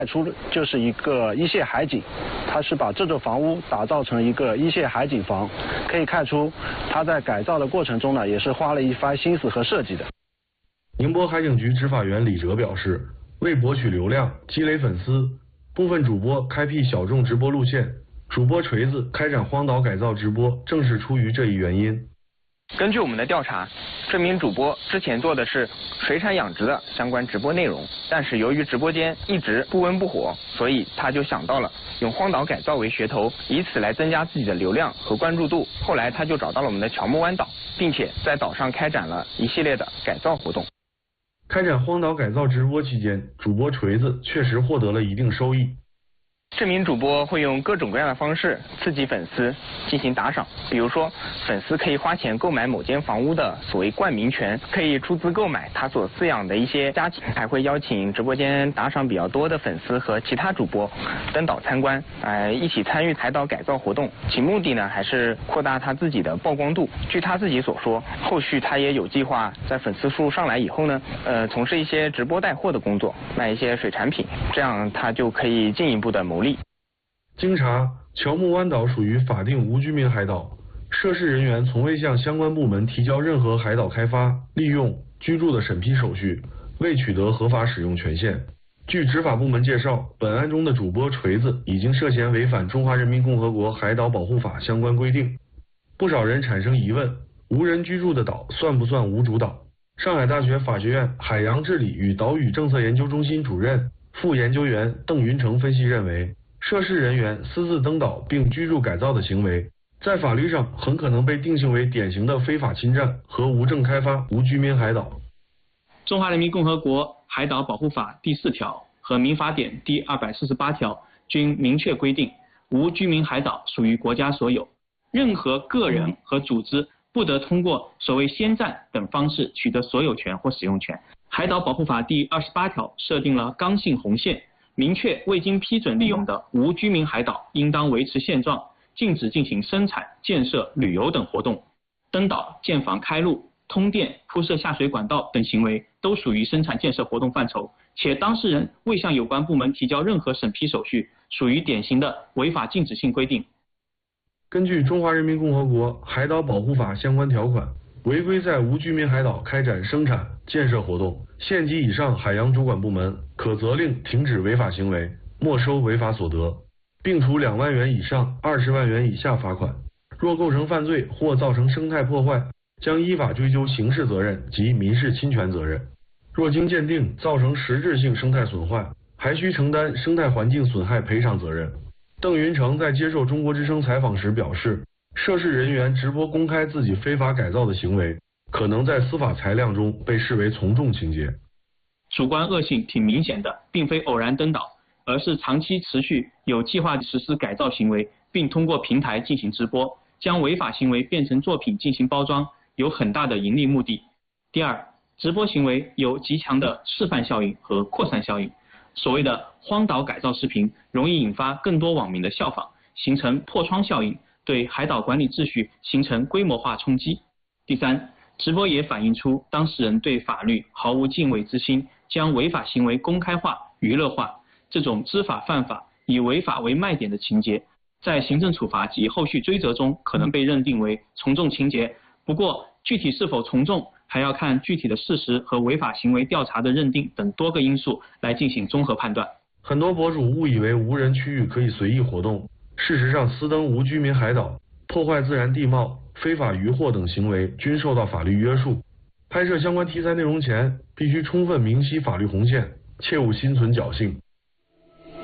出就是一个一泻海景，它是把这座房屋打造成一个一泻海景房，可以看出它在改造的过程中呢，也是花了一番心思和设计的。 宁波海警局执法员李哲表示，为博取流量、积累粉丝，部分主播开辟小众直播路线，主播锤子开展荒岛改造直播，正是出于这一原因。 根据我们的调查，这名主播之前做的是水产养殖的相关直播内容，但是由于直播间一直不温不火，所以他就想到了用荒岛改造为噱头，以此来增加自己的流量和关注度。后来他就找到了我们的乔木湾岛，并且在岛上开展了一系列的改造活动。 开展荒岛改造直播期间，主播锤子确实获得了一定收益。 这名主播会用各种各样的方式刺激粉丝进行打赏，比如说粉丝可以花钱购买某间房屋的所谓冠名权，可以出资购买他所饲养的一些家禽，还会邀请直播间打赏比较多的粉丝和其他主播登岛参观，一起参与海岛改造活动，其目的呢还是扩大他自己的曝光度。据他自己所说，后续他也有计划在粉丝数上来以后呢，从事一些直播带货的工作，卖一些水产品，这样他就可以进一步的谋利。 经查，乔木湾岛属于法定无居民海岛，涉事人员从未向相关部门提交任何海岛开发、利用、居住的审批手续，未取得合法使用权限。据执法部门介绍，本案中的主播锤子已经涉嫌违反《中华人民共和国海岛保护法》相关规定。不少人产生疑问，无人居住的岛算不算无主岛？上海大学法学院海洋治理与岛屿政策研究中心主任、副研究员邓云成分析认为，涉事人员私自登岛并居住改造的行为，在法律上很可能被定性为典型的非法侵占和无证开发无居民海岛。 中华人民共和国海岛保护法第4条和民法典第248条均明确规定，无居民海岛属于国家所有，任何个人和组织不得通过所谓先占等方式取得所有权或使用权。海岛保护法第28条设定了刚性红线，明确未经批准利用的无居民海岛应当维持现状，禁止进行生产、建设、旅游等活动。登岛、建房、开路、通电、铺设下水管道等行为都属于生产建设活动范畴，且当事人未向有关部门提交任何审批手续，属于典型的违法禁止性规定。 根据《中华人民共和国海岛保护法》相关条款，违规在无居民海岛开展生产、建设活动，县级以上海洋主管部门可责令停止违法行为，没收违法所得，并处2万元以上20万元以下罚款。若构成犯罪或造成生态破坏，将依法追究刑事责任及民事侵权责任。若经鉴定造成实质性生态损坏，还需承担生态环境损害赔偿责任。邓云成在接受中国之声采访时表示，涉事人员直播公开自己非法改造的行为，可能在司法裁量中被视为从重情节。 主观恶性挺明显的，并非偶然登岛，而是长期持续有计划实施改造行为，并通过平台进行直播，将违法行为变成作品进行包装，有很大的盈利目的。第二，直播行为有极强的示范效应和扩散效应。所谓的荒岛改造视频容易引发更多网民的效仿，形成破窗效应，对海岛管理秩序形成规模化冲击。第三，直播也反映出当事人对法律毫无敬畏之心，将违法行为公开化、娱乐化，这种知法犯法、以违法为卖点的情节，在行政处罚及后续追责中可能被认定为从重情节。不过，具体是否从重，还要看具体的事实和违法行为调查的认定等多个因素来进行综合判断。 很多博主误以为无人区域可以随意活动，事实上私登无居民海岛、破坏自然地貌、非法渔获等行为均受到法律约束。拍摄相关题材内容前，必须充分明晰法律红线，切勿心存侥幸。